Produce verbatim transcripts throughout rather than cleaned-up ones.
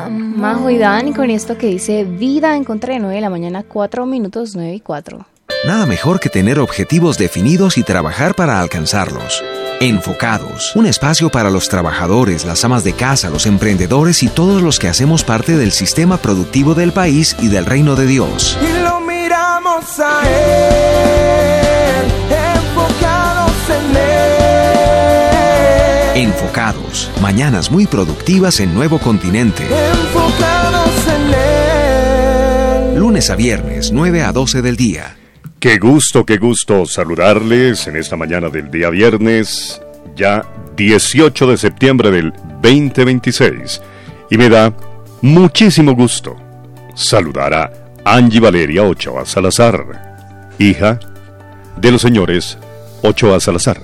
Majo y Dan con esto que dice vida en contra de nueve de la mañana, cuatro minutos, nueve y cuatro. Nada mejor que tener objetivos definidos y trabajar para alcanzarlos. Enfocados, un espacio para los trabajadores, las amas de casa, los emprendedores y todos los que hacemos parte del sistema productivo del país y del reino de Dios. Y lo miramos a Él, enfocados en Él. Enfocados, mañanas muy productivas en Nuevo Continente. Enfocados en Él. Lunes a viernes, nueve a doce del día. Qué gusto, qué gusto saludarles en esta mañana del día viernes, ya dieciocho de septiembre del veinte veintiséis. Y me da muchísimo gusto saludar a Angie Valeria Ochoa Salazar, hija de los señores Ochoa Salazar.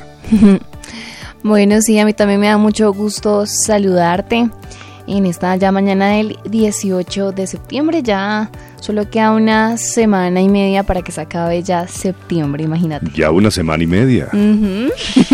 Bueno, sí, a mí también me da mucho gusto saludarte en esta ya mañana del dieciocho de septiembre. Ya solo queda una semana y media para que se acabe ya septiembre, imagínate. Ya una semana y media. Uh-huh.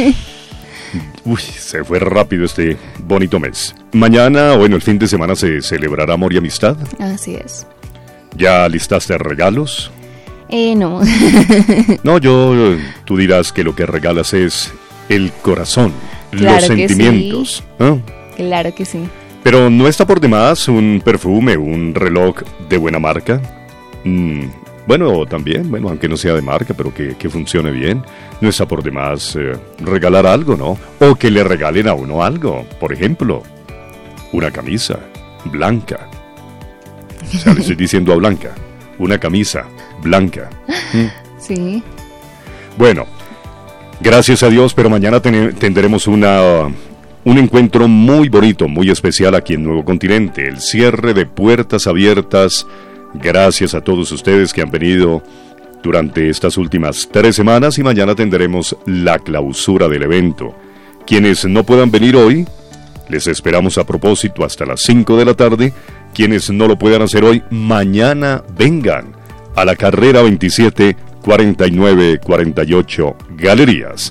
Uy, se fue rápido este bonito mes. Mañana, bueno, el fin de semana se celebrará Amor y Amistad. Así es. ¿Ya listaste regalos? Eh, no. No, yo, tú dirás que lo que regalas es el corazón, claro, los sentimientos, sí. ¿no? Claro que sí. Pero ¿no está por demás un perfume, un reloj de buena marca? Mm, bueno, también, bueno, aunque no sea de marca, pero que, que funcione bien. No está por demás eh, regalar algo, ¿no? O que le regalen a uno algo. Por ejemplo, una camisa blanca. O sea, le estoy diciendo a Blanca, una camisa blanca. ¿Mm? Sí. Bueno, gracias a Dios, pero mañana ten- tendremos una... un encuentro muy bonito, muy especial aquí en Nuevo Continente, el cierre de puertas abiertas. Gracias a todos ustedes que han venido durante estas últimas tres semanas y mañana tendremos la clausura del evento. Quienes no puedan venir hoy, les esperamos a propósito hasta las cinco de la tarde. Quienes no lo puedan hacer hoy, mañana vengan a la carrera veintisiete cuarenta y nueve cuarenta y ocho Galerías.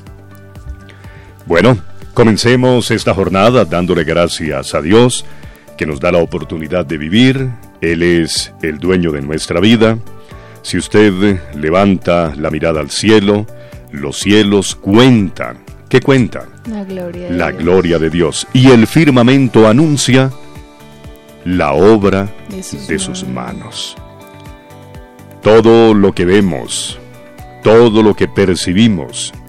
Bueno, comencemos esta jornada dándole gracias a Dios que nos da la oportunidad de vivir. Él es el dueño de nuestra vida. Si usted levanta la mirada al cielo, los cielos cuentan. ¿Qué cuentan? La gloria de La Dios. gloria de Dios. Y el firmamento anuncia la obra de sus, de sus manos. Todo lo que vemos, todo lo que percibimos,